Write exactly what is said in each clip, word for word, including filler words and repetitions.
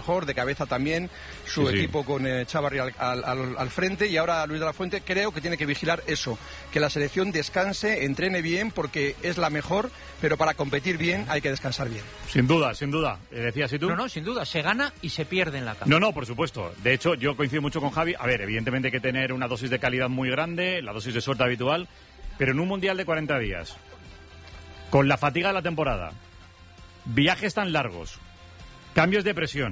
mejor, de cabeza también, su sí, equipo sí. con eh, Chavarri al, al, al, al frente, y ahora Luis de la Fuente creo que tiene que vigilar eso, que la selección descanse, entrene bien, porque es la mejor, pero para competir bien hay que descansar bien. Sin duda, sin duda. Eh, ¿Decías y tú? No, no, sin duda, se gana y se pierde en la cama. No, no, por supuesto. De hecho, yo coincido mucho con Javi. A ver, evidentemente hay que tener una dosis de calidad muy grande, la dosis de suerte habitual, pero en un mundial de cuarenta días, con la fatiga de la temporada, viajes tan largos, cambios de presión,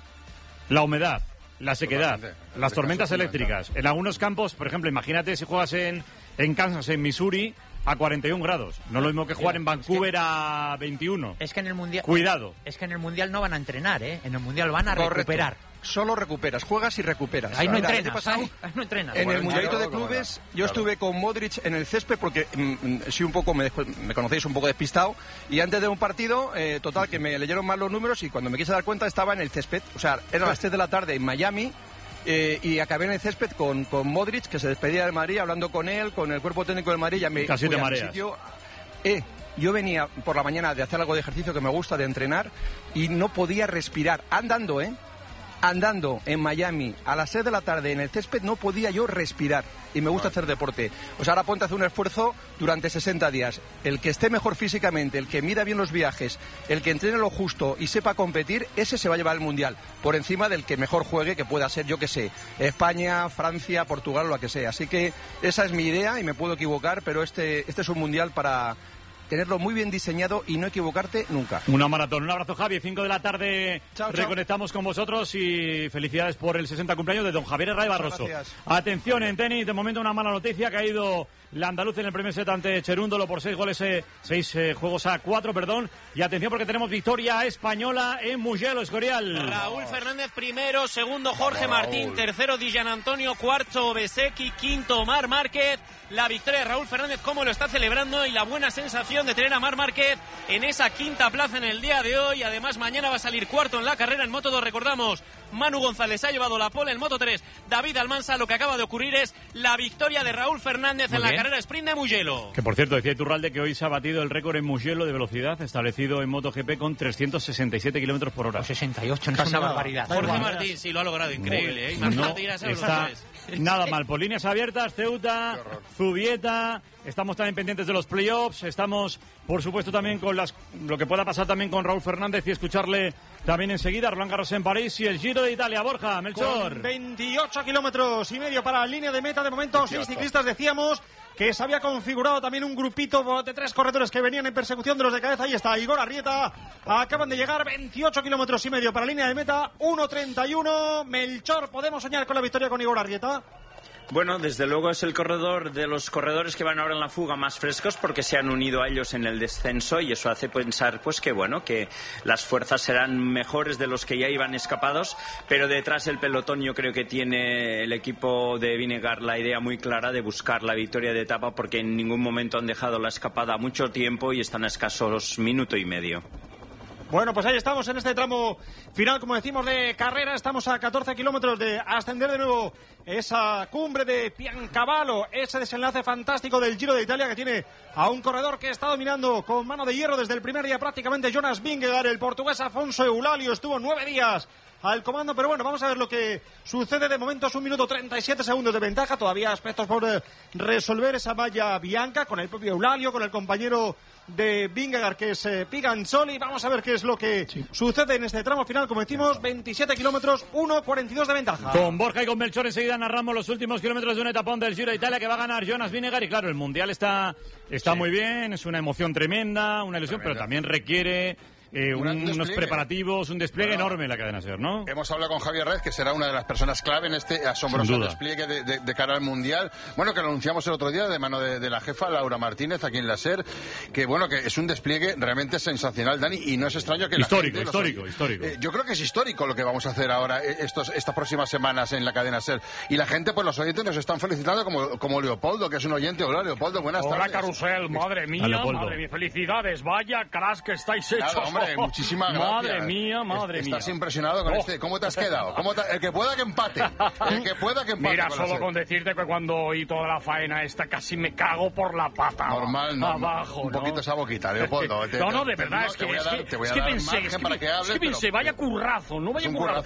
la humedad, la sequedad, las tormentas eléctricas, en algunos campos, por ejemplo, imagínate si juegas en, en Kansas, en Missouri, a cuarenta y un grados. No es lo mismo que jugar en Vancouver es que, a veintiuno. Es que en el mundial. Cuidado. Es que en el mundial no van a entrenar, ¿eh? En el mundial van a Correcto. recuperar. Solo recuperas, juegas y recuperas. Ahí no Mira, entrenas, pasado, ahí, ahí no entrenas. En bueno, el mundialito de clubes, claro, yo claro. estuve con Modric en el césped porque mm, sí un poco, me, me conocéis un poco despistado, y antes de un partido, eh, total, que me leyeron mal los números y cuando me quise dar cuenta estaba en el césped. O sea, eran las tres de la tarde en Miami. Eh, y acabé en el césped con, con Modric, que se despedía del Madrid, hablando con él, con el cuerpo técnico del Madrid. Ya me Casi te mareas. Sitio. Eh, yo venía por la mañana de hacer algo de ejercicio que me gusta, de entrenar, y no podía respirar, andando, ¿eh? Andando en Miami a las seis de la tarde en el césped no podía yo respirar, y me gusta hacer deporte. O sea, ahora ponte a hacer un esfuerzo durante sesenta días. El que esté mejor físicamente, el que mida bien los viajes, el que entrene lo justo y sepa competir, ese se va a llevar el Mundial, por encima del que mejor juegue, que pueda ser, yo que sé, España, Francia, Portugal, lo que sea. Así que esa es mi idea y me puedo equivocar, pero este, este es un Mundial para tenerlo muy bien diseñado y no equivocarte nunca. Una maratón. Un abrazo, Javi. cinco de la tarde chao, reconectamos chao. con vosotros y felicidades por el sesenta cumpleaños de don Javier Herrera Barroso. Atención en tenis, de momento una mala noticia, ha caído la andaluz en el primer set ante Cherúndolo por seis goles, eh, seis eh, juegos a cuatro, perdón. Y atención porque tenemos victoria española en Mugello, Escorial. Raúl Fernández primero, segundo Jorge Vamos, Martín, Raúl. tercero Dijan Antonio, cuarto Besecchi, quinto Mar Márquez. La victoria de Raúl Fernández, cómo lo está celebrando, y la buena sensación de tener a Mar Márquez en esa quinta plaza en el día de hoy. Además, mañana va a salir cuarto en la carrera en Moto dos. Recordamos, Manu González ha llevado la pole en Moto tres. David Almansa, lo que acaba de ocurrir es la victoria de Raúl Fernández Muy en bien. la carrera sprint de Mugello. Que por cierto, decía Iturralde que hoy se ha batido el récord en Mugello de velocidad establecido en MotoGP con trescientos sesenta y siete kilómetros por hora. sesenta y ocho, no es una barbaridad. Jorge Martín sí lo ha logrado, increíble. ¿eh? Imagínate ir a esa está nada mal. Por líneas abiertas, Ceuta, Zubieta. Estamos también pendientes de los playoffs. Estamos, por supuesto, también con las lo que pueda pasar también con Raúl Fernández y escucharle también enseguida. Roland Garros en París y el Giro de Italia. Borja, Melchor. Con veintiocho kilómetros y medio para la línea de meta. De momento, seis ciclistas. Decíamos que se había configurado también un grupito de tres corredores que venían en persecución de los de cabeza. Ahí está Igor Arrieta. Acaban de llegar veintiocho kilómetros y medio para la línea de meta. uno treinta y uno. Melchor, ¿podemos soñar con la victoria con Igor Arrieta? Bueno, desde luego es el corredor de los corredores que van ahora en la fuga más frescos porque se han unido a ellos en el descenso y eso hace pensar pues que bueno, que las fuerzas serán mejores de los que ya iban escapados, pero detrás del pelotón yo creo que tiene el equipo de Vinegar la idea muy clara de buscar la victoria de etapa porque en ningún momento han dejado la escapada mucho tiempo y están a escasos minuto y medio. Bueno, pues ahí estamos en este tramo final, como decimos, de carrera. Estamos a catorce kilómetros de ascender de nuevo esa cumbre de Piancavallo, ese desenlace fantástico del Giro de Italia que tiene a un corredor que está dominando con mano de hierro desde el primer día prácticamente, Jonas Vingegaard. El portugués Afonso Eulalio estuvo nueve días al comando, pero bueno, vamos a ver lo que sucede. De momento es un minuto treinta y siete segundos de ventaja, todavía aspectos por eh, resolver esa valla bianca con el propio Eulalio, con el compañero de Vingegaard que es eh, Piganzoli. Vamos a ver qué es lo que sí. sucede en este tramo final, como decimos, veintisiete kilómetros, uno cuarenta y dos de ventaja. Con Borja y con Melchor enseguida narramos los últimos kilómetros de un etapón del Giro de Italia que va a ganar Jonas Vingegaard. Y claro, el Mundial está, está sí. muy bien, es una emoción tremenda, una ilusión, tremenda. Pero también requiere Eh, un, unos preparativos, un despliegue bueno, enorme en la cadena SER, ¿no? Hemos hablado con Javier Rez, que será una de las personas clave en este asombroso despliegue de, de, de cara al Mundial. Bueno, que lo anunciamos el otro día de mano de, de la jefa Laura Martínez aquí en la SER, que bueno, que es un despliegue realmente sensacional, Dani, y no es extraño que histórico, la gente histórico, los... histórico. Eh, yo creo que es histórico lo que vamos a hacer ahora estos, estas próximas semanas en la cadena SER. Y la gente, pues los oyentes nos están felicitando como, como Leopoldo, que es un oyente. Hola, Leopoldo, buenas Hola, tardes. Hola, Carusel, madre mía, madre mía, felicidades, vaya cracks que estáis hechos. Claro, hombre, muchísimas gracias. Madre mía, madre Estás mía. Estás impresionado con oh. este. ¿Cómo te has quedado? ¿Cómo te... El que pueda que empate. El que pueda que empate. Mira, con solo con decirte que cuando oí toda la faena esta casi me cago por la pata. Normal, no. Abajo, un ¿no? poquito esa boquita, Leopoldo. no, no, de verdad, es que, es que, es que pensé, es que, es que pensé, vaya currazo, no vaya currazo.